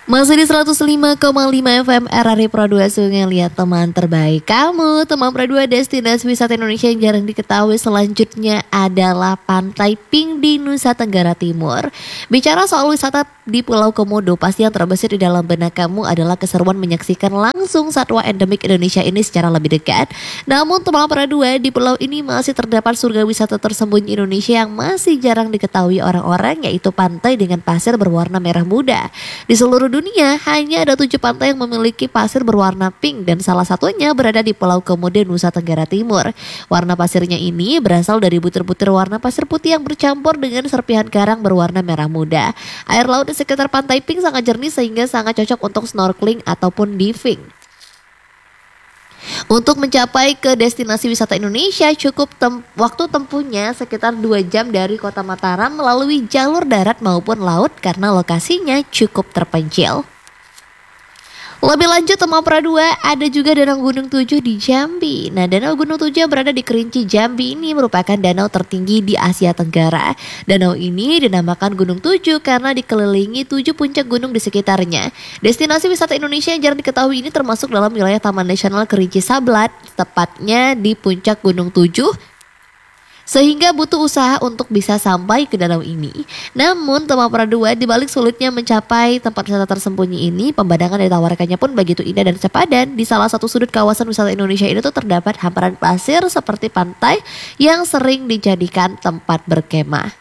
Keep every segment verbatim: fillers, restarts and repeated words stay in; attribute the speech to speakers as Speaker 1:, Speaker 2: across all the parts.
Speaker 1: Masih di seratus lima koma lima F M R R I Pro dua Sungai, lihat teman terbaik kamu. Teman Pro dua, destinasi wisata Indonesia yang jarang diketahui selanjutnya adalah Pantai Pink di Nusa Tenggara Timur. Bicara soal wisata di Pulau Komodo, pasti yang terbesit di dalam benak kamu adalah keseruan menyaksikan langsung satwa endemik Indonesia ini secara lebih dekat. Namun teman Pro dua, di pulau ini masih terdapat surga wisata tersembunyi Indonesia yang masih jarang diketahui orang-orang, yaitu pantai dengan pasir berwarna merah muda. Di seluruh dunia hanya ada tujuh pantai yang memiliki pasir berwarna pink dan salah satunya berada di Pulau Komodo, Nusa Tenggara Timur. Warna pasirnya ini berasal dari butir-butir warna pasir putih yang bercampur dengan serpihan karang berwarna merah muda. Air laut di sekitar pantai pink sangat jernih sehingga sangat cocok untuk snorkeling ataupun diving. Untuk mencapai ke destinasi wisata Indonesia cukup tem- waktu tempuhnya sekitar dua jam dari Kota Mataram melalui jalur darat maupun laut karena lokasinya cukup terpencil. Lebih lanjut teman Pro dua, ada juga Danau Gunung Tujuh di Jambi. Nah, Danau Gunung Tujuh yang berada di Kerinci Jambi ini merupakan danau tertinggi di Asia Tenggara. Danau ini dinamakan Gunung Tujuh karena dikelilingi tujuh puncak gunung di sekitarnya. Destinasi wisata Indonesia yang jarang diketahui ini termasuk dalam wilayah Taman Nasional Kerinci Sablat, tepatnya di puncak Gunung Tujuh, sehingga butuh usaha untuk bisa sampai ke danau ini. Namun teman Pro dua, di balik sulitnya mencapai tempat wisata tersembunyi ini, pemandangan yang ditawarkannya pun begitu indah dan sepadan. Di salah satu sudut kawasan wisata Indonesia ini tuh terdapat hamparan pasir seperti pantai yang sering dijadikan tempat berkemah.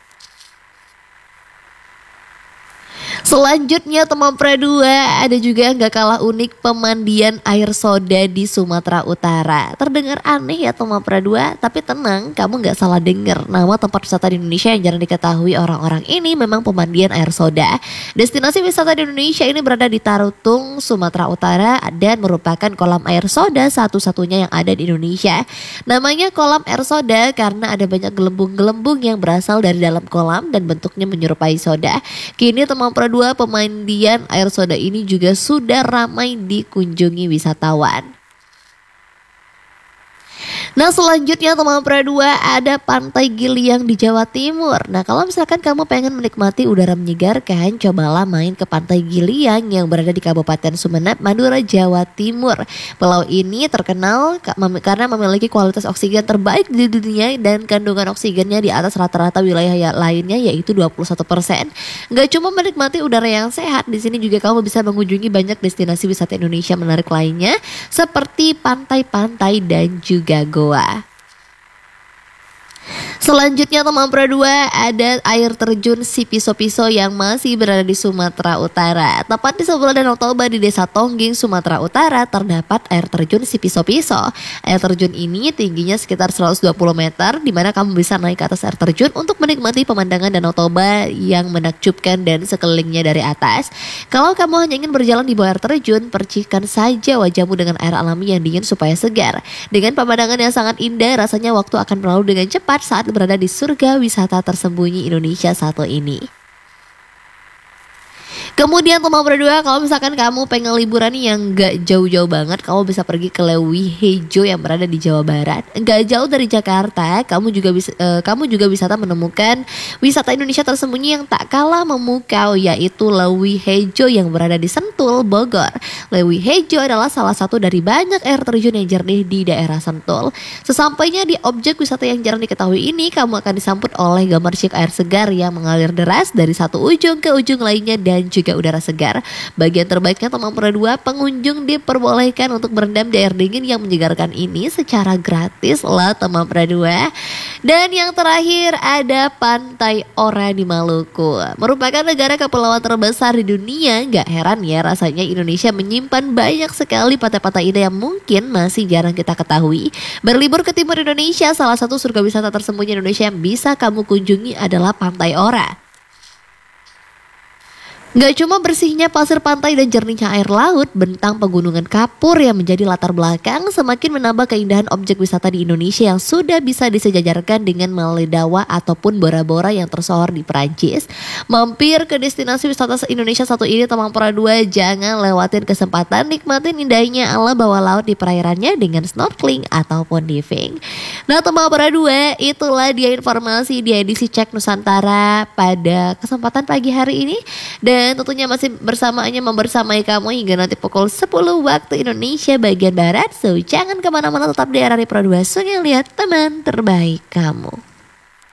Speaker 1: Selanjutnya teman Pro dua, ada juga yang gak kalah unik, pemandian air soda di Sumatera Utara. Terdengar aneh ya teman Pro dua, tapi tenang, kamu gak salah dengar. Nama tempat wisata di Indonesia yang jarang diketahui orang-orang ini memang pemandian air soda. Destinasi wisata di Indonesia ini berada di Tarutung, Sumatera Utara, dan merupakan kolam air soda satu-satunya yang ada di Indonesia. Namanya kolam air soda karena ada banyak gelembung-gelembung yang berasal dari dalam kolam dan bentuknya menyerupai soda. Kini teman Pro dua, pemandian air soda ini juga sudah ramai dikunjungi wisatawan. Nah, selanjutnya teman Pro dua, ada Pantai Giliang di Jawa Timur. Nah, kalau misalkan kamu pengen menikmati udara menyegarkan, cobalah main ke Pantai Giliang yang berada di Kabupaten Sumeneb, Madura, Jawa Timur. Pulau ini terkenal karena memiliki kualitas oksigen terbaik di dunia dan kandungan oksigennya di atas rata-rata wilayah lainnya, yaitu dua puluh satu persen. Gak cuma menikmati udara yang sehat, di sini juga kamu bisa mengunjungi banyak destinasi wisata Indonesia menarik lainnya seperti pantai-pantai dan juga goa. Selanjutnya teman Pro dua, ada air terjun Sipiso-Piso yang masih berada di Sumatera Utara. Tepat di sebelah Danau Toba di Desa Tongging, Sumatera Utara, terdapat air terjun Sipiso-Piso. Air terjun ini tingginya sekitar seratus dua puluh meter, di mana kamu bisa naik ke atas air terjun untuk menikmati pemandangan Danau Toba yang menakjubkan dan sekelilingnya dari atas. Kalau kamu hanya ingin berjalan di bawah air terjun, percikan saja wajahmu dengan air alami yang dingin supaya segar. Dengan pemandangan yang sangat indah, rasanya waktu akan berlalu dengan cepat saat berada di surga wisata tersembunyi Indonesia satu ini. Kemudian teman Pro dua, kalau misalkan kamu pengen liburan yang gak jauh-jauh banget, kamu bisa pergi ke Leuwi Hejo yang berada di Jawa Barat. Gak jauh dari Jakarta, kamu juga bisa uh, kamu juga bisa menemukan wisata Indonesia tersembunyi yang tak kalah memukau, yaitu Leuwi Hejo yang berada di Sentul, Bogor. Leuwi Hejo adalah salah satu dari banyak air terjun yang jernih di daerah Sentul. Sesampainya di objek wisata yang jarang diketahui ini, kamu akan disambut oleh gemercik air segar yang mengalir deras dari satu ujung ke ujung lainnya dan juga udara segar. Bagian terbaiknya teman Pro dua, pengunjung diperbolehkan untuk berendam di air dingin yang menyegarkan ini secara gratis lah teman Pro dua. Dan yang terakhir ada Pantai Ora di Maluku. Merupakan negara kepulauan terbesar di dunia. Gak heran ya rasanya Indonesia menyimpan banyak sekali pantai-pantai indah yang mungkin masih jarang kita ketahui. Berlibur ke timur Indonesia, salah satu surga wisata tersembunyi Indonesia yang bisa kamu kunjungi adalah Pantai Ora. Gak cuma bersihnya pasir pantai dan jernihnya air laut, bentang pegunungan kapur yang menjadi latar belakang semakin menambah keindahan objek wisata di Indonesia yang sudah bisa disejajarkan dengan Maledawa ataupun Bora Bora yang tersohor di Perancis. Mampir ke destinasi wisata Indonesia satu ini teman Pro dua, jangan lewatin kesempatan nikmatin indahnya alam bawah laut di perairannya dengan snorkeling ataupun diving. Nah teman Pro dua, itulah dia informasi di edisi Cek Nusantara pada kesempatan pagi hari ini. Dan Dan tentunya masih bersamaannya membersamai kamu hingga nanti pukul sepuluh waktu Indonesia bagian Barat. So jangan kemana-mana, tetap di R R I Pro dua Sungai Liat, teman terbaik kamu.